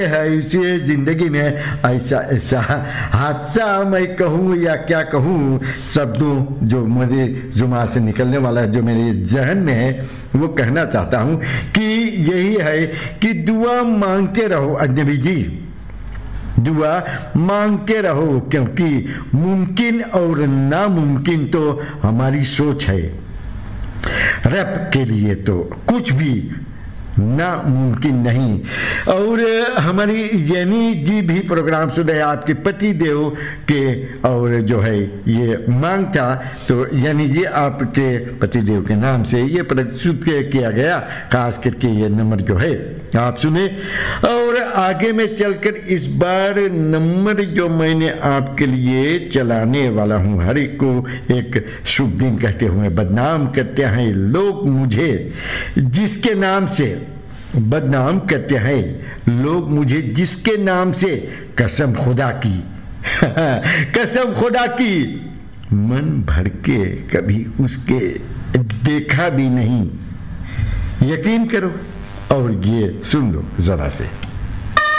है इसे जिंदगी में ऐसा ऐसा हादसा मैं कहूँ या क्या कहूँ, शब्दों जो मेरे जुबान से निकलने वाला है, जो मेरे जहन में है, वो कहना चाहता हूँ कि यही है कि दुआ मांगते रहो अजनबी जी, दुआ मांगते रहो, क्योंकि मुमकिन और नामुमकिन तो हमारी सोच है। रब के लिए तो कुछ भी नामुमकिन नहीं। और हमारी यानी जी भी प्रोग्राम सुन रहे, आपके पति देव के और जो है ये मांग था, तो यानी जी आपके पति देव के नाम से ये प्रस्तुत किया गया, खास करके ये नंबर जो है आप सुने। और आगे में चलकर इस बार नंबर जो मैंने आपके लिए चलाने वाला हूँ, हर एक को एक शुभ दिन कहते हुए बदनाम करते हैं लोग मुझे, जिसके नाम से बदनाम करते हैं लोग मुझे, जिसके नाम से कसम खुदा की कसम खुदा की मन भर के कभी उसके देखा भी नहीं। यकीन करो और ये सुन लो जरा से।